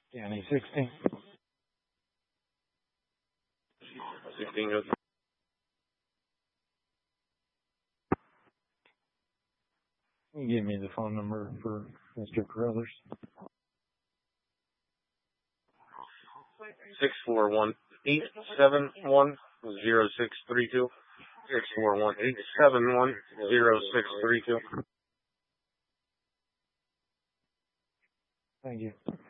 Danny 16. 16 goes. Can you give me the phone number for Mr. Carruthers? 641-871-0632. 641-871-0632. Thank you.